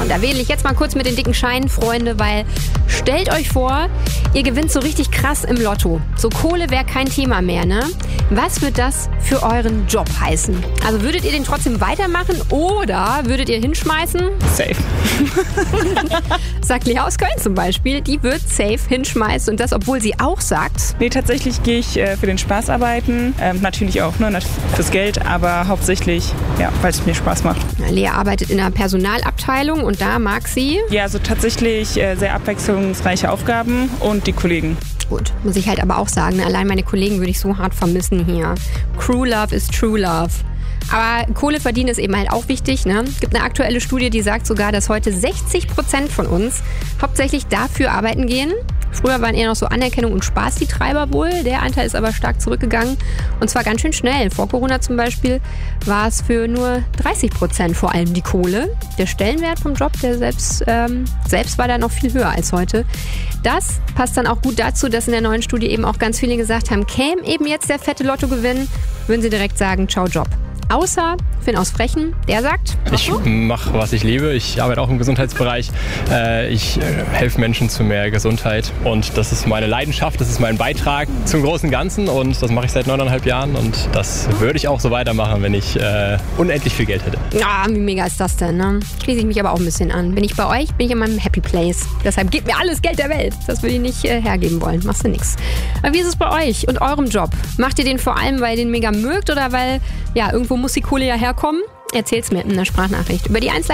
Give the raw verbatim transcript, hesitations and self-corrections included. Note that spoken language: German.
und da wähle ich jetzt mal kurz mit den dicken Scheinen, Freunde, weil stellt euch vor, ihr gewinnt so richtig krass im Lotto. So Kohle wäre kein Thema mehr, ne? Was wird das für euren Job heißen? Also würdet ihr den trotzdem weitermachen oder würdet ihr hinschmeißen? Safe. Sagt Lea aus Köln zum Beispiel, die wird safe hinschmeißen und das, obwohl sie auch sagt... Nee, tatsächlich gehe ich äh, für den Spaß arbeiten. Ähm, natürlich auch, ne, fürs Geld, aber hauptsächlich, ja, weil es mir Spaß macht. Ja, Lea arbeitet in der Personalabteilung und da mag sie... Ja, also tatsächlich äh, sehr abwechslungsreiche Aufgaben und die Kollegen. Gut, muss ich halt aber auch sagen, ne? Allein meine Kollegen würde ich so hart vermissen hier. Crew Love is True Love. Aber Kohle verdienen ist eben halt auch wichtig, ne? Es gibt eine aktuelle Studie, die sagt sogar, dass heute sechzig Prozent von uns hauptsächlich dafür arbeiten gehen. Früher waren eher noch so Anerkennung und Spaß die Treiber wohl. Der Anteil ist aber stark zurückgegangen. Und zwar ganz schön schnell. Vor Corona zum Beispiel war es für nur dreißig Prozent vor allem die Kohle. Der Stellenwert vom Job, der selbst, ähm, selbst war da noch viel höher als heute. Das passt dann auch gut dazu, dass in der neuen Studie eben auch ganz viele gesagt haben, käme eben jetzt der fette Lottogewinn, würden sie direkt sagen, ciao Job. Außer Finn aus Frechen, der sagt... Ich mache, was ich liebe. Ich arbeite auch im Gesundheitsbereich. Ich helfe Menschen zu mehr Gesundheit. Und das ist meine Leidenschaft, das ist mein Beitrag zum großen Ganzen. Und das mache ich seit neuneinhalb Jahren. Und das würde ich auch so weitermachen, wenn ich äh, unendlich viel Geld hätte. Ah, wie mega ist das denn, ne? Schließe ich mich aber auch ein bisschen an. Bin ich bei euch, bin ich in meinem Happy Place. Deshalb gebt mir alles Geld der Welt. Das würde ich nicht äh, hergeben wollen. Machst du nix. Aber wie ist es bei euch und eurem Job? Macht ihr den vor allem, weil ihr den mega mögt oder weil, ja, irgendwo muss die Kohle ja herkommen? Erzähl's mir in einer Sprachnachricht über die eins